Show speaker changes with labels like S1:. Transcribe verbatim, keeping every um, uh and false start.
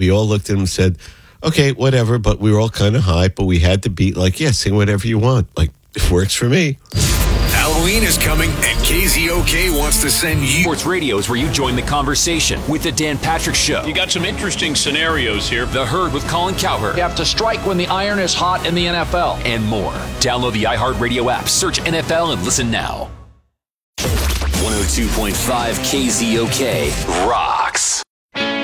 S1: we all looked at him and said, okay, whatever, but we were all kind of high, but we had to be like, yeah, sing whatever you want. Like, it works for me.
S2: Halloween is coming, and K Z O K wants to send you...
S3: Sports Radio is where you join the conversation with the Dan Patrick Show.
S4: You got some interesting scenarios here.
S3: The Herd with Colin Cowherd.
S5: You have to strike when the iron is hot in the N F L.
S3: And more. Download the iHeartRadio app, search N F L, and listen now. one oh two point five K Z O K Rock.